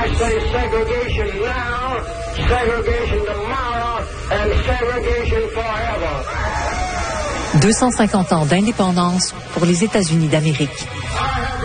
I say segregation now, segregation tomorrow, and segregation forever. 250 ans d'indépendance pour les États-Unis d'Amérique.